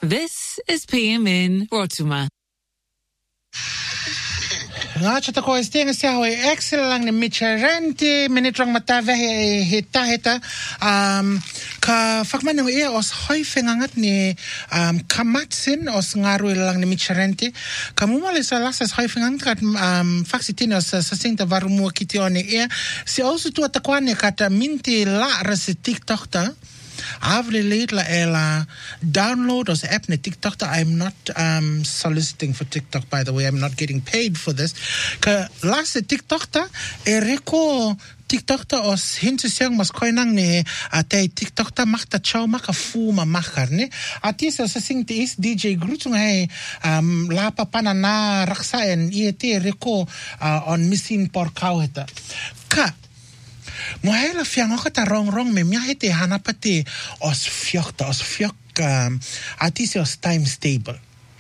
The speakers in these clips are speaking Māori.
This is PMN Rotuma. Ngacha tako esting sia ho excel lang ni Micherente minitrang matave heta ka fakman ng os hoy ngat ni kamatsin os ngaru lang ni Micherente kamumale sa lasas hoy ngat faksitin os sa sinta varumu kitione si also tu atakwane kata minti la ras TikTok ta Avre la ela download os app ne TikTok. I'm not soliciting for TikTok, by the way. I'm not getting paid for this. Ka last TikTok ta ereko TikTok ta os hintu siang mas koinang ne ate TikTok ta makta chau maka fuma makar ne ati sa sing te is DJ grutung hai lapa panana raksa en iete ereko on missing por kau heta ka Mohela fiang ako ta rong me mia hete hanapate os fiok ati se os time stable.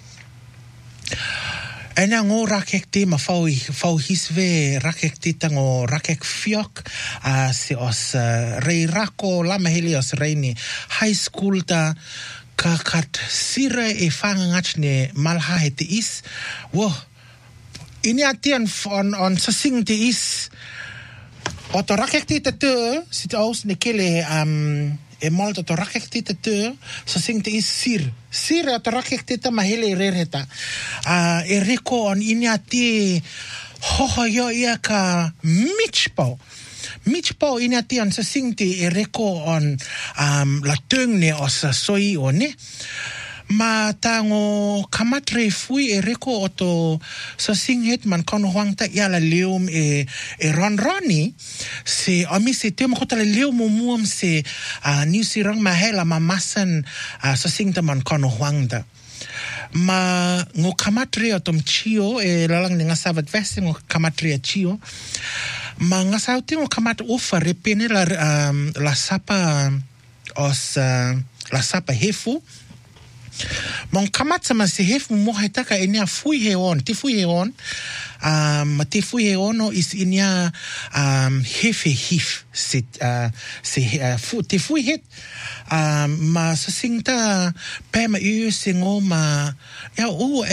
Ena ngo rakek te ma fau hisve rakek te tango rakek fiok se os rei rako lama heli os reini high school ta kakat sira e fangangach ne malha hete is wo ini atian on sasing te is Oto rakek te sit aus ne kele e mal to rakek te so sing te is sir oto rakek te mahele rereta e reko on iniati ho yo ia ka michpo iniati on so sing te e reko on la tung ne os soi one ma tango kamatre fui e reko oto so sing het man kono huangta ia la leum e ronroni se ami se te mo kota la leum muam se New Sirang mahela mamasan so sing ta man kono huangta ma ngo kamatre otom chio e lalang ni ngasavat veste ngo kamatre chio ma ngasauti ngo kamat ufa repene la sapa os la sapa hefu Mon kamat sama se hef mo heta ka enia fui he on ma te fui he ono is enia hefe hif sit te fui het ma sa singta pe ma singo ma ya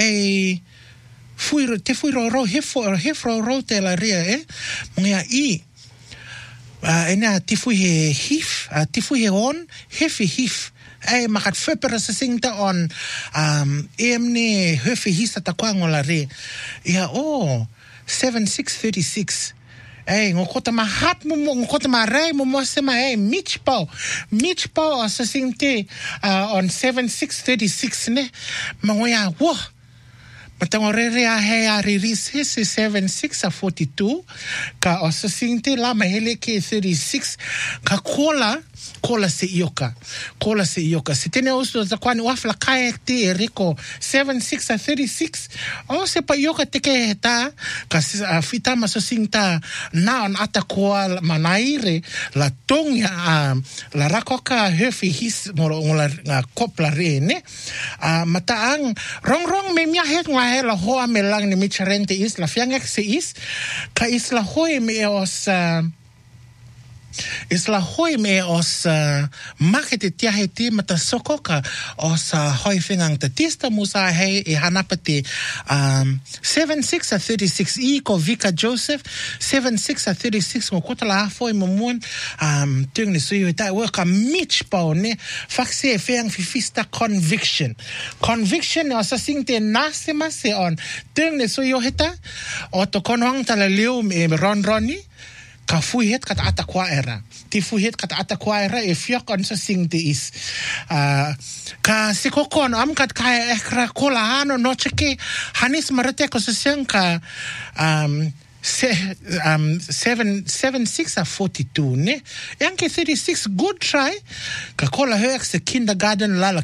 te fui ro hefro te la ria mga ena te fui he hif te fui he on hefe hif makat fepera sa singta on emne hefe hisa takwang ola re ia 7636 ngokota mahat mo ngokota maray mo sema michpao sa singte on 7636 ne mangoya wo Matangorere a riris 76 a 42 ka o sa singte la mahele ke 36 ka kola se ioka se tene uso za kwani wafla kaya te riko 76 a 36 o se pa ioka teke heta ka fita maso singta na on atakoa manaire la tonga la rakoka hefi his moro la kopla re ne mataang rong me mia het la hoa me lang ni Micherente is la fiangek se is ka is la hoe me os makete tiahete mata sokoka os hoi fingang ta tista musa hei e hanapate 76 a 36 I ko Vika Joseph 76 a 36 ngo kota la foi momuan tung ni suyo ta work a michpo ne fakse fiang fifista conviction os singte nasema se on tung ni suyo heta oto konwang ta la leo me ronroni ka fui het kata atakwa era ti fui het kata atakwa era e fiak on sa singte is ka sikokon am kat ka ekra kola ano no cheke hanis marate ko sa siyang ka 76 a 42 ne yanke 36 good try ka kola hex the kindergarten 1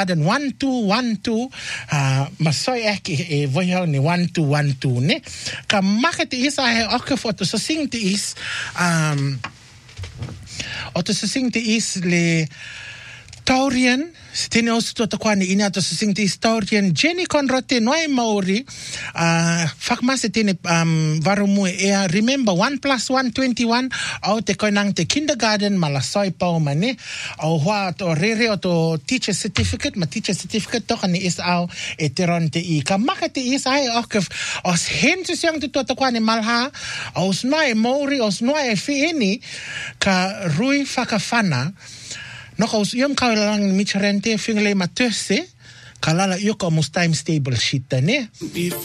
2 masoy ek e voyo ni 1 2 ne ka market is I okay foto so singte is le historian, tine o suto takwani ina to sing historian Jenny Conrote noai Maori, whakamase tine varumu ea, remember 1 + 1 21, au te koinang te kindergarten ma la soi pau mane, au hoa to rere o to teacher certificate, ma teacher certificate toka ni is au e te ron te I. Ka maka te is ai okif, os hen tu siang tu takwani malha, os noai Maori, os noai e whieni, ka rui whakawhana, no ka iam ka lang micharente fingle matese kalala yo ka most time stable shit ne